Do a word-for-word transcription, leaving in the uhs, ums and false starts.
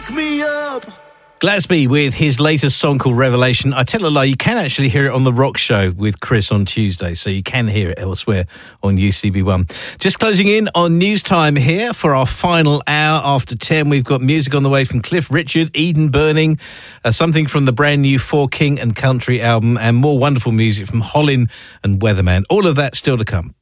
wake me up. Glasby with his latest song called Revelation. I tell a lie, you can actually hear it on The Rock Show with Chris on Tuesday, so you can hear it elsewhere on U C B one. Just closing in on news time here for our final hour after ten. We've got music on the way from Cliff Richard, Eden Burning, uh, something from the brand new For King and Country album, and more wonderful music from Hollin and Weatherman. All of that still to come.